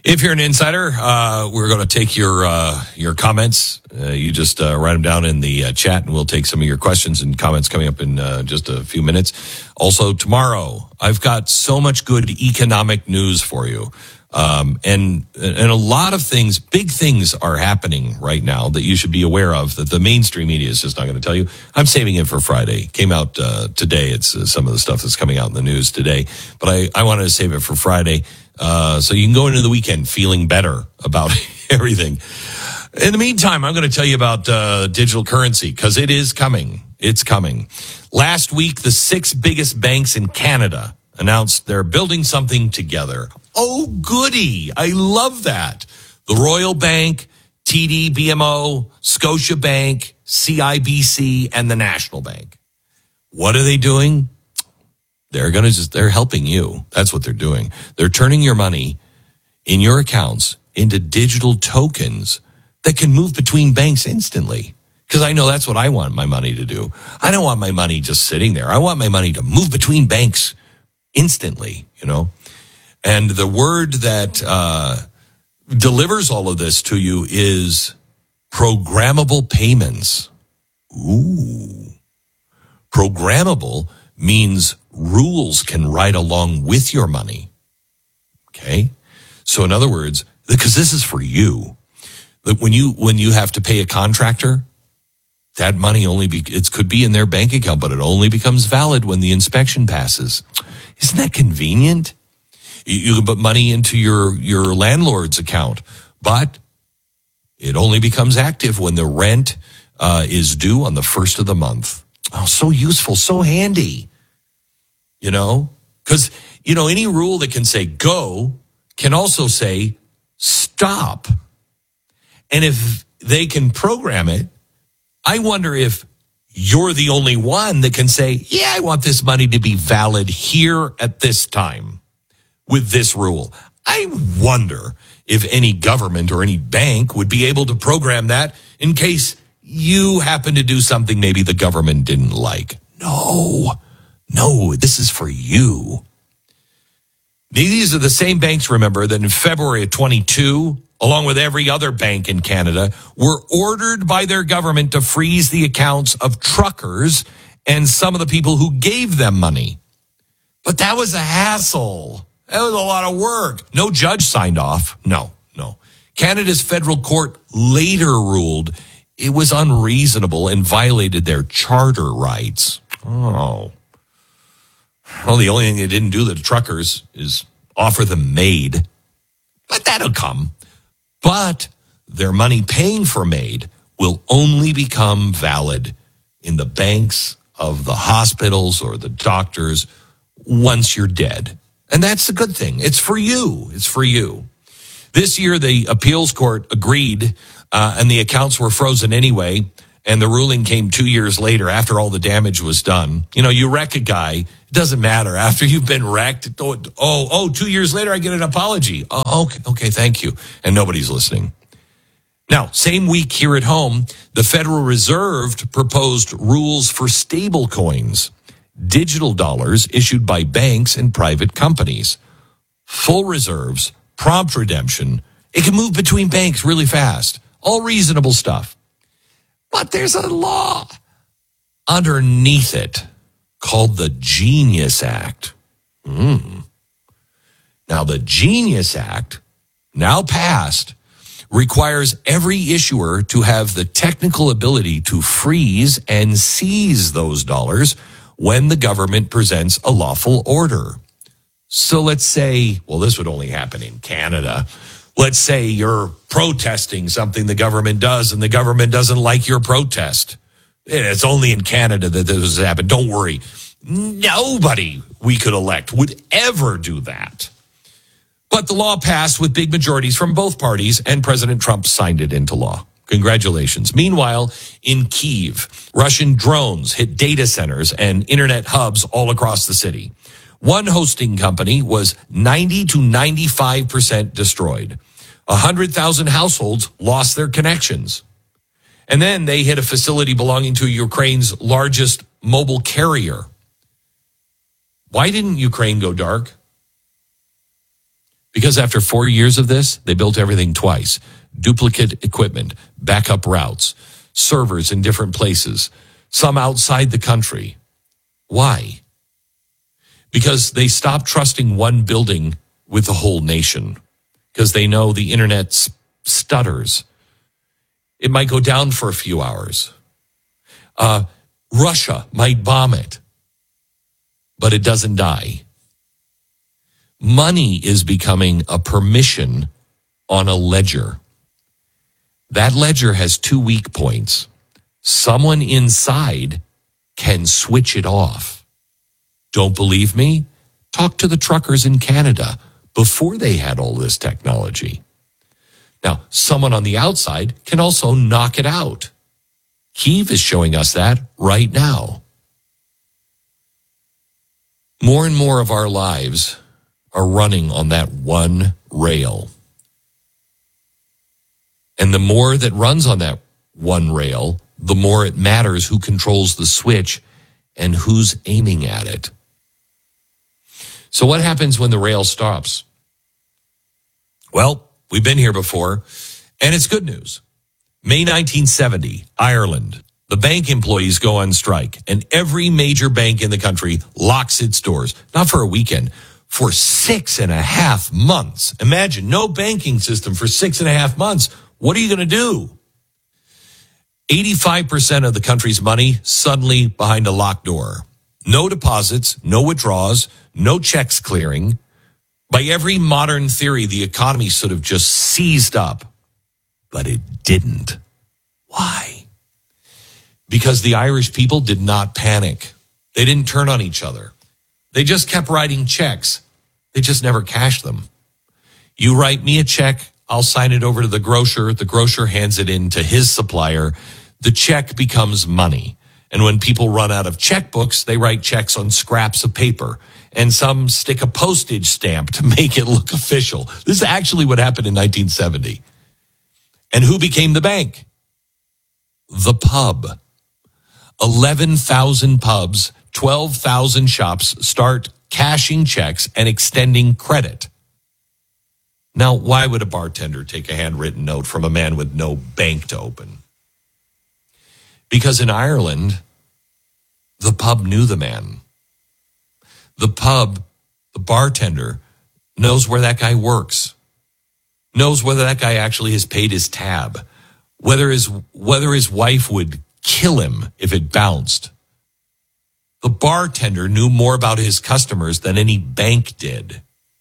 If you're an insider, we're going to take your comments. You just write them down in the chat, and we'll take some of your questions and comments coming up in just a few minutes. Also, tomorrow, I've got so much good economic news for you. And a lot of things, big things are happening right now that you should be aware of that the mainstream media is just not going to tell you. I'm saving it for Friday. Came out today. It's some of the stuff that's coming out in the news today. But I wanted to save it for Friday so you can go into the weekend feeling better about everything. In the meantime, I'm going to tell you about digital currency because it is coming. It's coming. Last week, the 6 biggest banks in Canada announced they're building something together. Oh, goody. I love that. The Royal Bank, TD, BMO, Scotiabank, CIBC, and the National Bank. What are they doing? They're helping you. That's what they're doing. They're turning your money in your accounts into digital tokens that can move between banks instantly. Because I know that's what I want my money to do. I don't want my money just sitting there. I want my money to move between banks instantly, And the word that delivers all of this to you is programmable payments. Ooh. Programmable means rules can ride along with your money. Okay? So in other words, because this is for you, that when you have to pay a contractor, that money it could be in their bank account, but it only becomes valid when the inspection passes. Isn't that convenient? You can put money into your landlord's account, but it only becomes active when the rent is due on the first of the month. Oh, so useful, so handy. Because, any rule that can say go can also say stop. And if they can program it, I wonder if you're the only one that can say, yeah, I want this money to be valid here at this time with this rule. I wonder if any government or any bank would be able to program that in case you happen to do something maybe the government didn't like. No, this is for you. These are the same banks, remember, that in February of 22, along with every other bank in Canada, were ordered by their government to freeze the accounts of truckers and some of the people who gave them money. But that was a hassle. That was a lot of work. No judge signed off. No. Canada's federal court later ruled it was unreasonable and violated their charter rights. Oh. Well, the only thing they didn't do to the truckers is offer them MAID. But that'll come. But their money paying for MAID will only become valid in the banks of the hospitals or the doctors once you're dead. And that's a good thing. It's for you. It's for you. This year, the appeals court agreed, and the accounts were frozen anyway, and the ruling came 2 years later after all the damage was done. You wreck a guy, it doesn't matter. After you've been wrecked, 2 years later, I get an apology. Oh, okay, thank you. And nobody's listening. Now, same week here at home, the Federal Reserve proposed rules for stable coins, digital dollars issued by banks and private companies. Full reserves, prompt redemption. It can move between banks really fast. All reasonable stuff. But there's a law underneath it called the Genius Act. Now, the Genius Act, now passed, requires every issuer to have the technical ability to freeze and seize those dollars when the government presents a lawful order. So let's say, this would only happen in Canada. Let's say you're protesting something the government does and the government doesn't like your protest. It's only in Canada that this has happened. Don't worry. Nobody we could elect would ever do that. But the law passed with big majorities from both parties, and President Trump signed it into law. Congratulations. Meanwhile, in Kyiv, Russian drones hit data centers and internet hubs all across the city. One hosting company was 90 to 95% destroyed. 100,000 households lost their connections. And then they hit a facility belonging to Ukraine's largest mobile carrier. Why didn't Ukraine go dark? Because after 4 years of this, they built everything twice. Duplicate equipment, backup routes, servers in different places, some outside the country. Why? Because they stopped trusting one building with the whole nation. Because they know the internet stutters. It might go down for a few hours. Russia might bomb it, but it doesn't die. Money is becoming a permission on a ledger. That ledger has 2 weak points. Someone inside can switch it off. Don't believe me? Talk to the truckers in Canada before they had all this technology. Now, someone on the outside can also knock it out. Kyiv is showing us that right now. More and more of our lives are running on that one rail. And the more that runs on that one rail, the more it matters who controls the switch and who's aiming at it. So what happens when the rail stops? Well, we've been here before, and it's good news. May 1970, Ireland. The bank employees go on strike, and every major bank in the country locks its doors. Not for a weekend, for 6.5 months. Imagine, no banking system for 6.5 months. What are you going to do? 85% of the country's money suddenly behind a locked door. No deposits, no withdrawals, no checks clearing. By every modern theory, the economy sort of just seized up. But it didn't. Why? Because the Irish people did not panic. They didn't turn on each other. They just kept writing checks. They just never cashed them. You write me a check, I'll sign it over to the grocer. The grocer hands it in to his supplier. The check becomes money. And when people run out of checkbooks, they write checks on scraps of paper. And some stick a postage stamp to make it look official. This is actually what happened in 1970. And who became the bank? The pub. 11,000 pubs, 12,000 shops start cashing checks and extending credit. Now, why would a bartender take a handwritten note from a man with no bank to open? Because in Ireland, the pub knew the man. The pub, the bartender, knows where that guy works, knows whether that guy actually has paid his tab, whether his wife would kill him if it bounced. The bartender knew more about his customers than any bank did.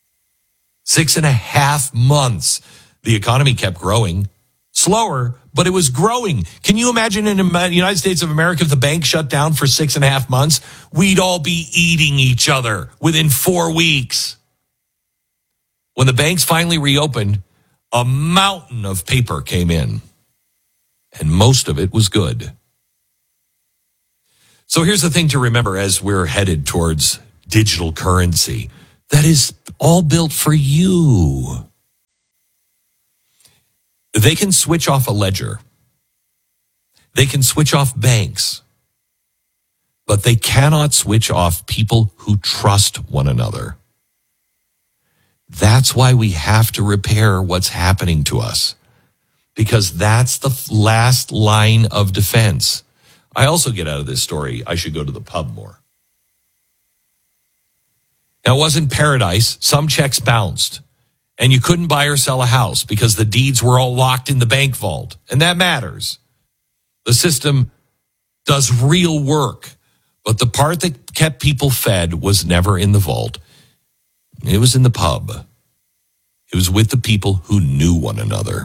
6.5 months, the economy kept growing. Slower, but it was growing. Can you imagine in the United States of America if the bank shut down for 6.5 months? We'd all be eating each other within 4 weeks. When the banks finally reopened, a mountain of paper came in, and most of it was good. So here's the thing to remember as we're headed towards digital currency. That is all built for you. They can switch off a ledger. They can switch off banks. But they cannot switch off people who trust one another. That's why we have to repair what's happening to us. Because that's the last line of defense. I also get out of this story, I should go to the pub more. Now, it wasn't paradise. Some checks bounced. And you couldn't buy or sell a house because the deeds were all locked in the bank vault. And that matters. The system does real work. But the part that kept people fed was never in the vault. It was in the pub. It was with the people who knew one another.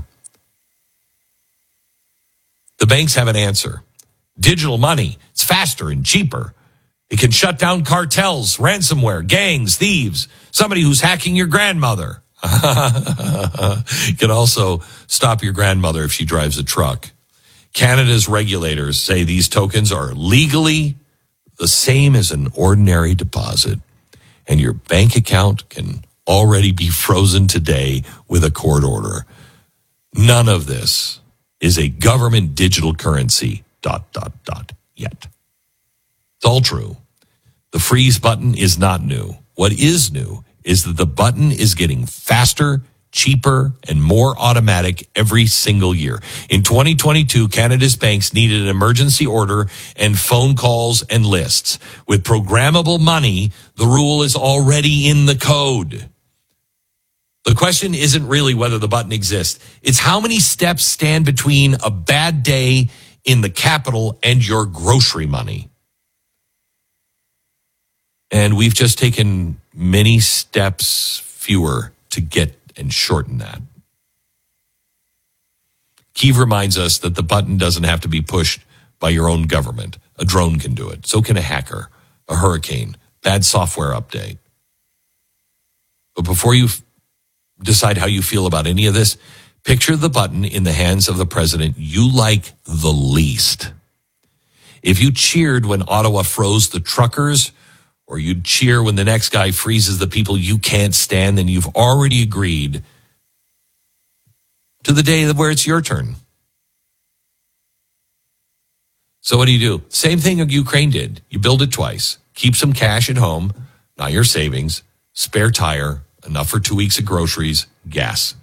The banks have an answer. Digital money, it's faster and cheaper. It can shut down cartels, ransomware, gangs, thieves, somebody who's hacking your grandmother. It can also stop your grandmother if she drives a truck. Canada's regulators say these tokens are legally the same as an ordinary deposit, and your bank account can already be frozen today with a court order. None of this is a government digital currency, ... yet. It's all true. The freeze button is not new. What is new is that the button is getting faster, cheaper, and more automatic every single year. In 2022, Canada's banks needed an emergency order and phone calls and lists. With programmable money, the rule is already in the code. The question isn't really whether the button exists. It's how many steps stand between a bad day in the capital and your grocery money. And we've just taken many steps fewer to get and shorten that. Kiev reminds us that the button doesn't have to be pushed by your own government. A drone can do it. So can a hacker, a hurricane, bad software update. But before you decide how you feel about any of this, picture the button in the hands of the president you like the least. If you cheered when Ottawa froze the truckers, or you'd cheer when the next guy freezes the people you can't stand, then you've already agreed to the day where it's your turn. So what do? Same thing Ukraine did. You build it twice. Keep some cash at home, not your savings, spare tire, enough for 2 weeks of groceries, gas.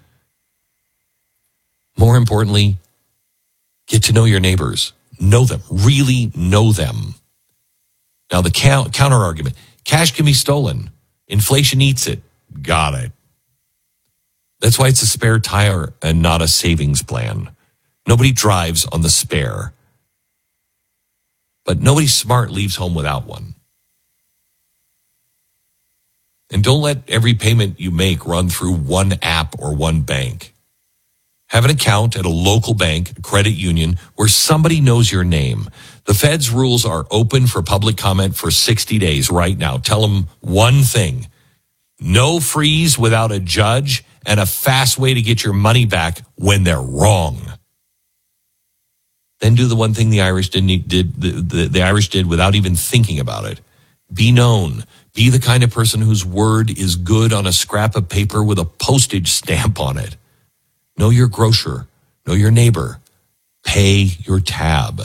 More importantly, get to know your neighbors. Know them. Really know them. Now, the counter argument, cash can be stolen. Inflation eats it. Got it. That's why it's a spare tire and not a savings plan. Nobody drives on the spare. But nobody smart leaves home without one. And don't let every payment you make run through one app or one bank. Have an account at a local bank, a credit union, where somebody knows your name. The Fed's rules are open for public comment for 60 days right now. Tell them one thing. No freeze without a judge and a fast way to get your money back when they're wrong. Then do the one thing the Irish the Irish did without even thinking about it. Be known. Be the kind of person whose word is good on a scrap of paper with a postage stamp on it. Know your grocer. Know your neighbor. Pay your tab.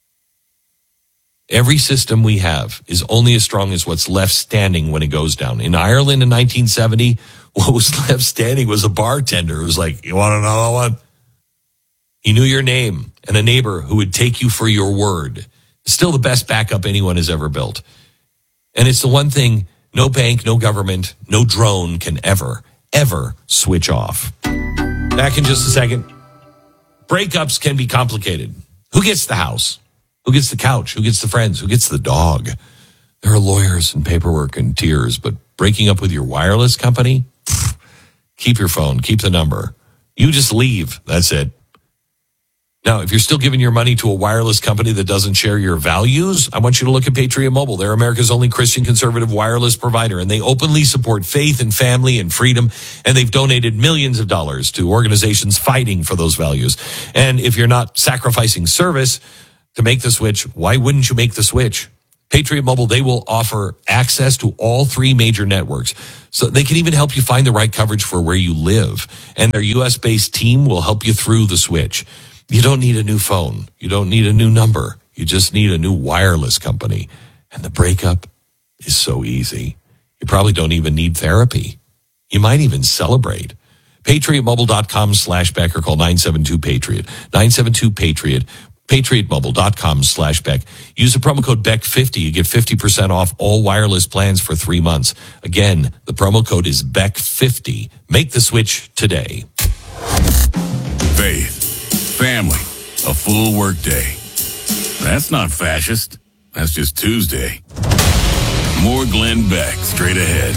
Every system we have is only as strong as what's left standing when it goes down. In Ireland in 1970, what was left standing was a bartender who was like, you want another one? He knew your name and a neighbor who would take you for your word. Still the best backup anyone has ever built. And it's the one thing no bank, no government, no drone can ever switch off. Back in just a second. Breakups can be complicated. Who gets the house? Who gets the couch? Who gets the friends? Who gets the dog? There are lawyers and paperwork and tears, but breaking up with your wireless company? Keep your phone. Keep the number. You just leave. That's it. Now, if you're still giving your money to a wireless company that doesn't share your values, I want you to look at Patriot Mobile. They're America's only Christian conservative wireless provider, and they openly support faith and family and freedom, and they've donated millions of dollars to organizations fighting for those values. And if you're not sacrificing service to make the switch, why wouldn't you make the switch? Patriot Mobile, they will offer access to all three major networks. So they can even help you find the right coverage for where you live. And their U.S.-based team will help you through the switch. You don't need a new phone. You don't need a new number. You just need a new wireless company. And the breakup is so easy. You probably don't even need therapy. You might even celebrate. PatriotMobile.com/Beck or call 972-PATRIOT. 972-PATRIOT. PatriotMobile.com/Beck. Use the promo code BECK50. You get 50% off all wireless plans for 3 months. Again, the promo code is BECK50. Make the switch today. Faith. Family, a full workday. That's not fascist. That's just Tuesday. More Glenn Beck straight ahead.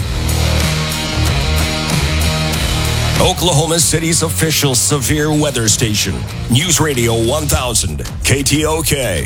Oklahoma City's official severe weather station. News Radio 1000, KTOK.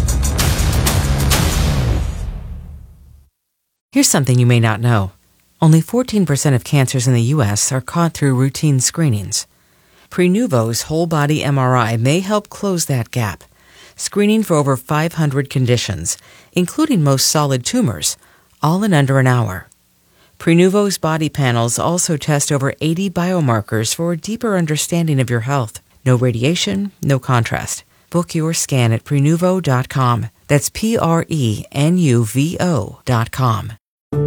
Here's something you may not know. Only 14% of cancers in the U.S. are caught through routine screenings. Prenuvo's whole-body MRI may help close that gap, screening for over 500 conditions, including most solid tumors, all in under an hour. Prenuvo's body panels also test over 80 biomarkers for a deeper understanding of your health. No radiation, no contrast. Book your scan at Prenuvo.com. That's Prenuvo.com.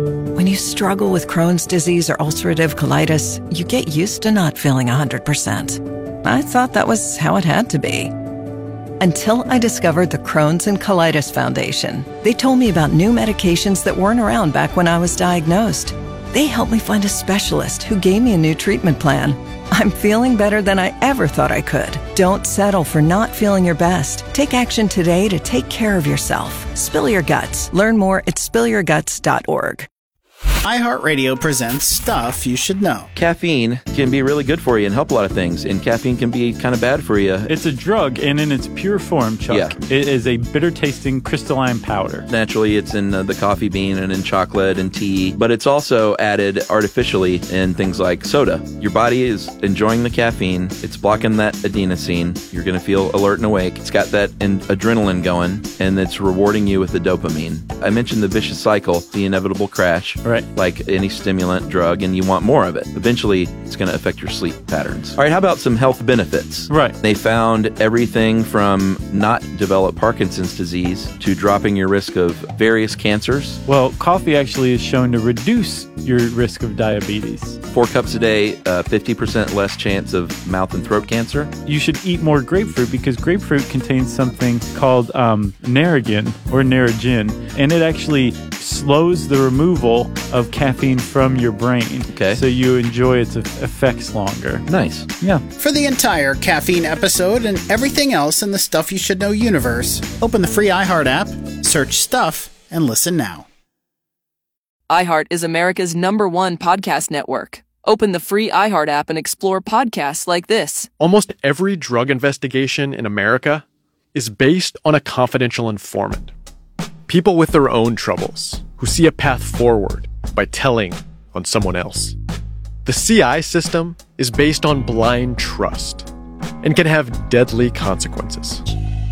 When you struggle with Crohn's disease or ulcerative colitis, you get used to not feeling 100%. I thought that was how it had to be. Until I discovered the Crohn's and Colitis Foundation. They told me about new medications that weren't around back when I was diagnosed. They helped me find a specialist who gave me a new treatment plan. I'm feeling better than I ever thought I could. Don't settle for not feeling your best. Take action today to take care of yourself. Spill Your Guts. Learn more at spillyourguts.org. iHeartRadio presents Stuff You Should Know. Caffeine can be really good for you and help a lot of things, and caffeine can be kind of bad for you. It's a drug, and in its pure form, Chuck, it is a bitter-tasting crystalline powder. Naturally, it's in the coffee bean and in chocolate and tea, but it's also added artificially in things like soda. Your body is enjoying the caffeine. It's blocking that adenosine. You're going to feel alert and awake. It's got that adrenaline going, and it's rewarding you with the dopamine. I mentioned the vicious cycle, the inevitable crash. Right. Like any stimulant drug, and you want more of it. Eventually, it's going to affect your sleep patterns. All right, how about some health benefits? Right. They found everything from not develop Parkinson's disease to dropping your risk of various cancers. Well, coffee actually is shown to reduce your risk of diabetes. 4 cups a day, 50% less chance of mouth and throat cancer. You should eat more grapefruit because grapefruit contains something called Narragin or Narragin, and it actually slows the removal of caffeine from your brain. Okay. So you enjoy its effects longer. Nice. Yeah. For the entire caffeine episode and everything else in the Stuff You Should Know universe, open the free iHeart app, search Stuff, and listen now. iHeart is America's #1 podcast network. Open the free iHeart app and explore podcasts like this. Almost every drug investigation in America is based on a confidential informant. People with their own troubles who see a path forward by telling on someone else. The CI system is based on blind trust and can have deadly consequences.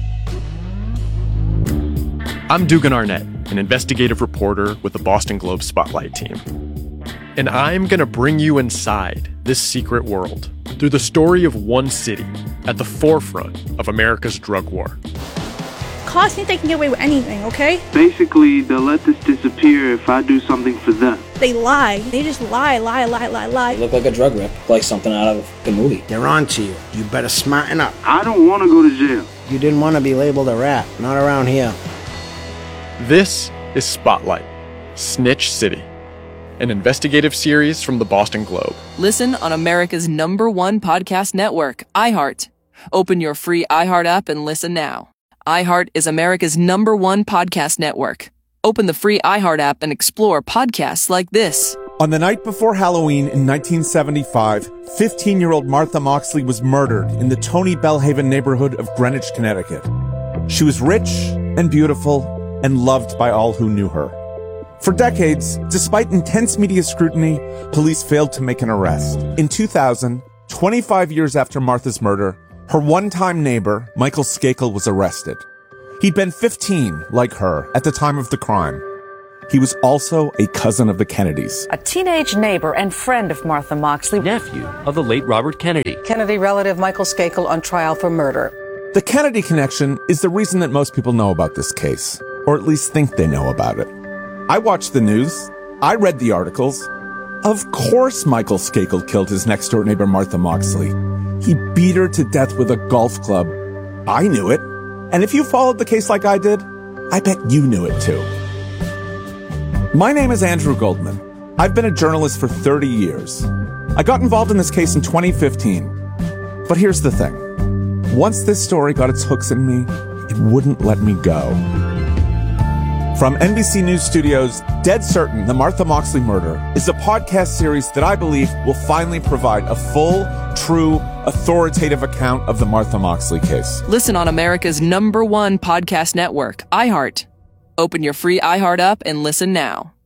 I'm Dugan Arnett, an investigative reporter with the Boston Globe Spotlight team. And I'm going to bring you inside this secret world through the story of one city at the forefront of America's drug war. Cops think they can get away with anything, okay? Basically, they'll let this disappear if I do something for them. They lie. They just lie. They look like a drug rip, like something out of the movie. They're on to you. You better smarten up. I don't want to go to jail. You didn't want to be labeled a rat. Not around here. This is Spotlight, Snitch City, an investigative series from the Boston Globe. Listen on America's #1 podcast network, iHeart. Open your free iHeart app and listen now. iHeart is America's #1 podcast network. Open the free iHeart app and explore podcasts like this. On the night before Halloween in 1975, 15-year-old Martha Moxley was murdered in the Tony Bellhaven neighborhood of Greenwich, Connecticut. She was rich and beautiful and loved by all who knew her. For decades, despite intense media scrutiny, police failed to make an arrest. In 2000, 25 years after Martha's murder, her one-time neighbor, Michael Skakel, was arrested. He'd been 15, like her, at the time of the crime. He was also a cousin of the Kennedys. A teenage neighbor and friend of Martha Moxley. Nephew of the late Robert Kennedy. Kennedy relative Michael Skakel on trial for murder. The Kennedy connection is the reason that most people know about this case, or at least think they know about it. I watched the news. I read the articles. Of course Michael Skakel killed his next-door neighbor Martha Moxley. He beat her to death with a golf club. I knew it. And if you followed the case like I did, I bet you knew it too. My name is Andrew Goldman. I've been a journalist for 30 years. I got involved in this case in 2015. But here's the thing. Once this story got its hooks in me, it wouldn't let me go. From NBC News Studios, Dead Certain, The Martha Moxley Murder is a podcast series that I believe will finally provide a full, true, authoritative account of the Martha Moxley case. Listen on America's #1 podcast network, iHeart. Open your free iHeart app and listen now.